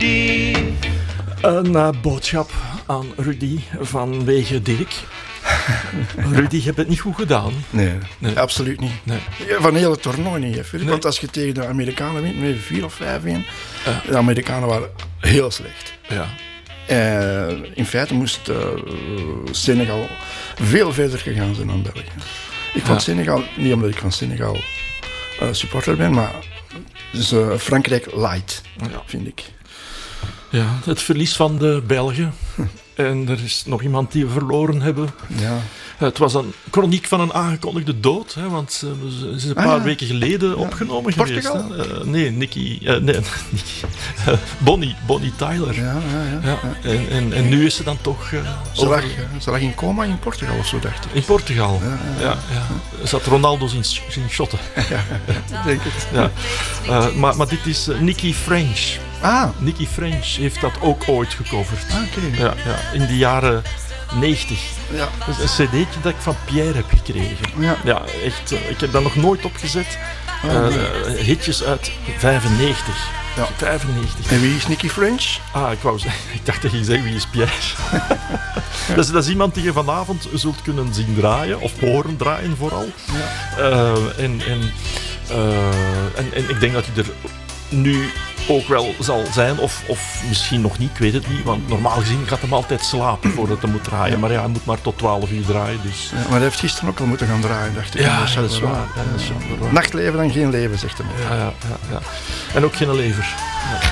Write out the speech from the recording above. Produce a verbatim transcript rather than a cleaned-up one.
Rudy. Een uh, boodschap aan Rudy vanwege Dirk. Rudy, je hebt het niet goed gedaan. Nee, Nee. absoluut niet. Nee. Ja, van heel het toernooi niet. Hè, Filip. Nee. Want als je tegen de Amerikanen wint met vier of vijf een, Ja. de Amerikanen waren heel slecht. Ja. Uh, in feite moest uh, Senegal veel verder gegaan zijn dan België. Ik vond Ja. Senegal, niet omdat ik van Senegal uh, supporter ben, maar dus, uh, Frankrijk light, Ja. vind ik. Ja, het verlies van de Belgen. En er is nog iemand die we verloren hebben. Ja. Het was een chroniek van een aangekondigde dood, hè, want ze ze is een paar Ah, ja. weken geleden opgenomen Portugal? geweest. Hè. Uh, nee, Nicky, uh, nee, Nicky uh, Bonnie, Bonnie Tyler. Ja, ja, ja. Ja, en, en, en nu is ze dan toch uh, Ze, over- lag, ze lag in coma in Portugal of zo, dacht ik. in Portugal. Ja, ja, Ja, ja. Zat Ronaldo zien, zien shotten. Denk het. Ja. Uh, maar, maar dit is uh, Nicky French. Ah, Nicky French heeft dat ook ooit gecoverd. oké. Ja, ja, in de jaren negentig. Ja. Dat is een cd'tje dat ik van Pierre heb gekregen. Ja. Ja, echt. uh, Ik heb dat nog nooit opgezet. Oh, Uh, nee. hitjes uit vijfennegentig. Ja. vijfennegentig. En wie is Nicky French? Ah, ik, wou zeggen, ik dacht dat je ging zeggen wie is Pierre. dat, is, dat is iemand die je vanavond zult kunnen zien draaien, of horen draaien vooral. Ja. Uh, en, en, uh, en, en ik denk dat hij er nu ook wel zal zijn, of, of misschien nog niet, ik weet het niet. Want normaal gezien gaat hem altijd slapen voordat hij moet draaien. Ja. Maar ja, hij moet maar tot twaalf uur draaien. Dus. Ja, maar hij heeft gisteren ook al moeten gaan draaien, dacht ik. Ja, In de dat is Charleroi. waar. Ja, dat is waar. Nachtleven dan geen leven, zegt hij. Ja, ja, ja, ja. En ook geen lever. Ja.